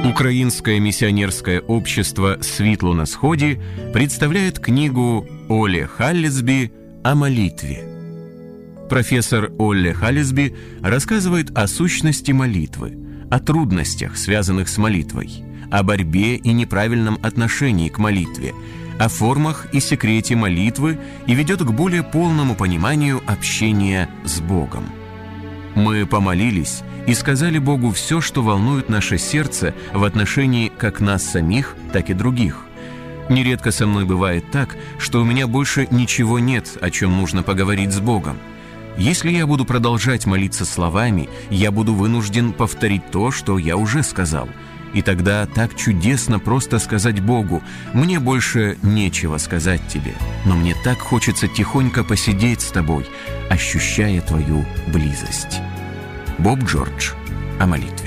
Украинское миссионерское общество «Світло на сході» представляет книгу Олли Халлесби о молитве. Профессор Олли Халлесби рассказывает о сущности молитвы, о трудностях, связанных с молитвой, о борьбе и неправильном отношении к молитве, о формах и секрете молитвы и ведет к более полному пониманию общения с Богом. Мы помолились и сказали Богу все, что волнует наше сердце в отношении как нас самих, так и других. Нередко со мной бывает так, что у меня больше ничего нет, о чем нужно поговорить с Богом. Если я буду продолжать молиться словами, я буду вынужден повторить то, что я уже сказал. И тогда так чудесно просто сказать Богу: «Мне больше нечего сказать тебе, но мне так хочется тихонько посидеть с тобой, ощущая твою близость». Боб Джордж о молитве.